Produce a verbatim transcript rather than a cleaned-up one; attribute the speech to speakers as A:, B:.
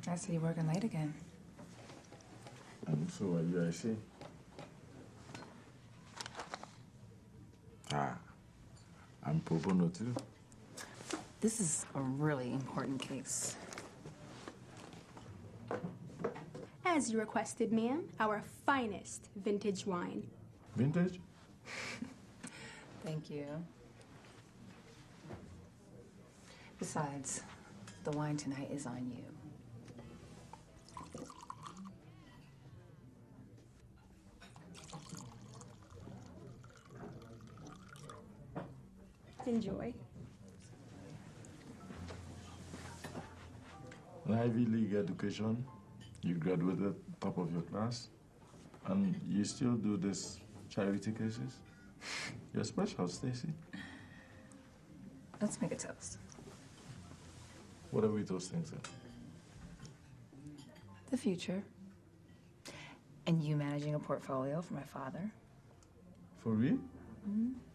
A: I see you working late again.
B: And so are you, I see. Ah, I'm pro bono too.
A: This is a really important case.
C: As you requested, ma'am, our finest vintage wine.
B: Vintage?
A: Thank you. Besides, the wine tonight is on you.
C: Enjoy.
B: An Ivy League education, you graduated top of your class, and you still do this charity cases? You're special, Stacy.
A: Let's make a toast.
B: What are we toasting to?
A: The future. And you managing a portfolio for my father.
B: For real?
A: Mm-hmm.